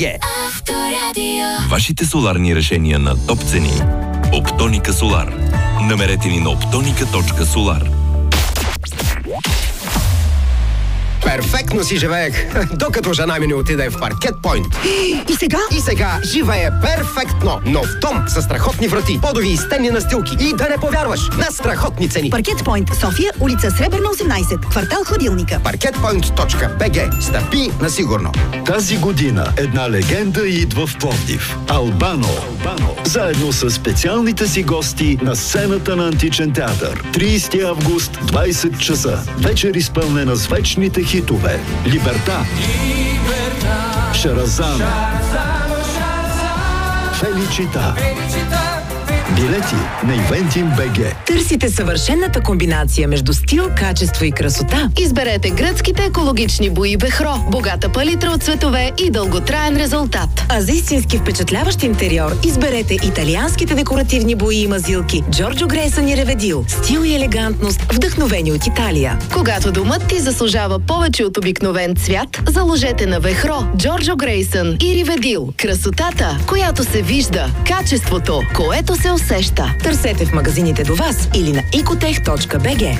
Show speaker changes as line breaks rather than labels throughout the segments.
Вашите соларни решения на топ цени. Оптоника Солар. Намерете ни на optonica.solar.
Перфектно си живеех, докато жена ми не отиде в Паркет Пойнт.
И сега?
И сега живее перфектно. Нов дом със страхотни врати, подови и стенни настилки. И да не повярваш, на страхотни цени.
Паркет Пойнт, София, улица Сребърна 18, квартал Хладилника.
Parketpoint.bg. Стъпи на сигурно.
Тази година една легенда идва в Пловдив. Албано. Заедно с специалните си гости на сцената на Античен театър. 30 август, 20 часа. Вечер изпълнена с вечните хитове. Либерта. Шаразан. Феличита. Билети на Eventim.bg.
Търсите съвършената комбинация между стил, качество и красота?
Изберете гръцките екологични бои Бехро. Богата палитра от цветове и дълготраен резултат.
А за истински впечатляващ интериор изберете италианските декоративни бои и мазилки Джорджо Грейсън и Реведил. Стил и елегантност, вдъхновени от Италия.
Когато домът ти заслужава повече от обикновен цвят, заложете на Бехро, Джорджо Грейсън и Реведил. Красотата, която се вижда. Качеството, което се усеща.
Търсете в магазините до вас или на ecotech.bg.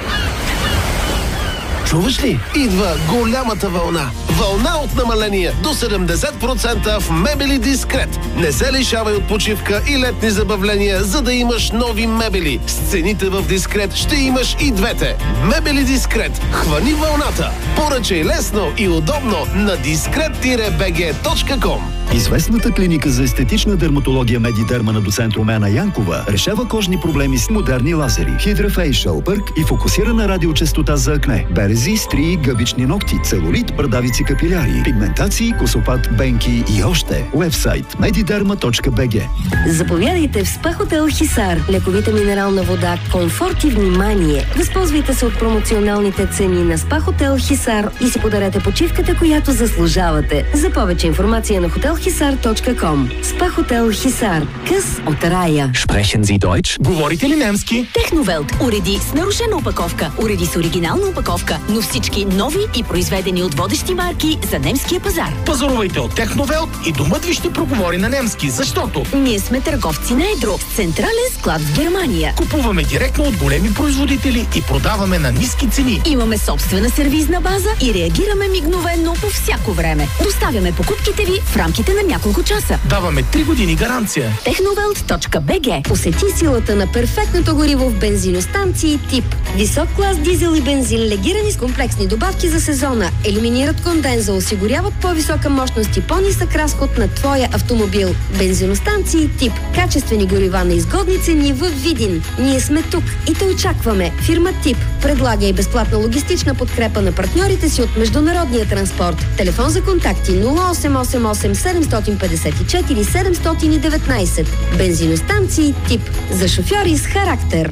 Чуваш ли? Идва голямата вълна. Вълна от намаления до 70% в Мебели Дискрет. Не се лишавай от почивка и летни забавления, за да имаш нови мебели. С цените в Дискрет ще имаш и двете. Мебели Дискрет. Хвани вълната. Поръчай лесно и удобно на discret-bg.com.
Известната клиника за естетична дерматология Медидерма на доцент Румяна Янкова решава кожни проблеми с модерни лазери, хидрофейшъл, пърк и фокусирана радиочестота за акне, берези, стрии, гъбични ногти, целулит, брадавици капиляри, пигментации, косопат, бенки и още. Уебсайт mediderma.bg.
Заповядайте в СПА Хотел Хисар. Лековита минерална вода, комфорт и внимание. Възползвайте се от промоционалните цени на СПА Хотел Хисар и си подарете почивката, която заслужавате. За повече информация на hotelhisar.com. СПА Хотел Хисар. Къс от рая.
Sprechen Sie Deutsch? Говорите ли немски?
Техновелт. Уреди с нарушена опаковка. Уреди с оригинална опаковка, но всички нови и произведени от водещи марки за немския пазар.
Пазарувайте от Техновелт и домът ви ще проговори на немски, защото
ние сме търговци на едро. С централен склад в Германия.
Купуваме директно от големи производители и продаваме на ниски цени.
Имаме собствена сервизна база и реагираме мигновенно по всяко време. Доставяме покупките ви в рамките на няколко часа.
Даваме 3 години гаранция.
Technovelt.bg.
Усети силата на перфектното гориво в бензиностанции тип. Висок клас дизел и бензин, легирани с комплексни добавки за сезона, елиминират конденза, осигуряват по-висока мощност и по-нисък разход на твоя автомобил. Бензиностанции тип. Качествени горива на изгодни цени в Видин. Ние сме тук и те очакваме. Фирма Тип предлага и безплатна логистична подкрепа на партньорите си от международния транспорт. Телефон за контакти 0888 754 719. Бензиностанции Тип. За шофьори с характер.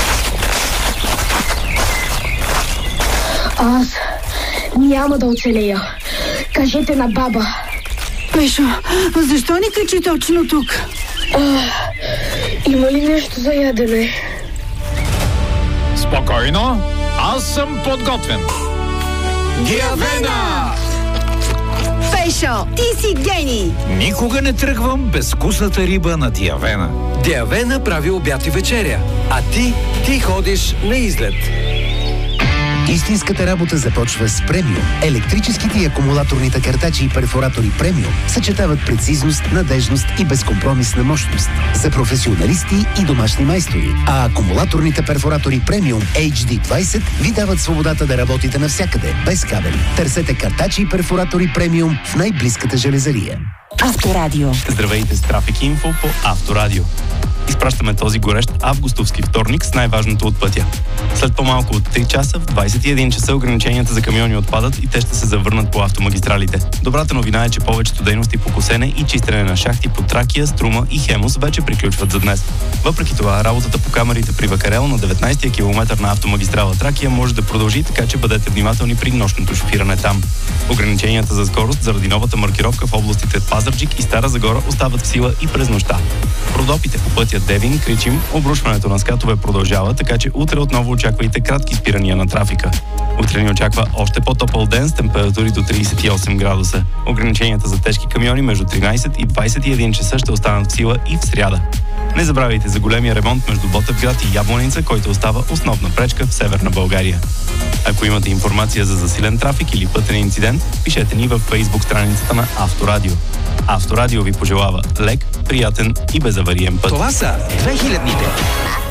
Аз няма да оцелея. Кажете на баба.
Пешо, защо ни качи точно тук?
Има ли нещо за ядене?
Спокойно, аз съм подготвен. Диавена!
Пешо, ти си гений!
Никога не тръгвам без вкусната риба на Диавена.
Диавена прави обяд и вечеря, а ти ходиш на излет.
Истинската работа започва с Премиум. Електрическите и акумулаторните картачи и перфоратори Премиум съчетават прецизност, надежност и безкомпромисна мощност за професионалисти и домашни майстори. А акумулаторните перфоратори Премиум HD20 ви дават свободата да работите навсякъде, без кабели. Търсете картачи и перфоратори Премиум в най-близката железария.
Авторадио.
Здравейте с Трафик Инфо по Авторадио. Изпращаме този горещ августовски вторник с най-важното от пътя. След по-малко от 3 часа, в 21 часа ограниченията за камиони отпадат и те ще се завърнат по автомагистралите. Добрата новина е, че повечето дейности по косене и чистене на шахти по Тракия, Струма и Хемус вече приключват за днес. Въпреки това, работата по камерите при Вакарел на 19-я километър на автомагистрала Тракия може да продължи, така че бъдете внимателни при нощното шофиране там. Ограниченията за скорост заради новата маркировка в областите Пазарджик и Стара Загора остават в сила и през нощта. Родопите по пътя пътя Девин – Кричим обрушването на скатове продължава, така че утре отново очаквайте кратки спирания на трафика. Утре ни очаква още по-топъл ден с температури до 38 градуса. Ограниченията за тежки камиони между 13 и 21 часа ще останат в сила и в сряда. Не забравяйте за големия ремонт между Ботевград и Ябланица, който остава основна пречка в Северна България. Ако имате информация за засилен трафик или пътен инцидент, пишете ни във Facebook страницата на Авторадио. Авторадио ви пожелава лек, приятен и безавариен път.
Това са 2000-ните.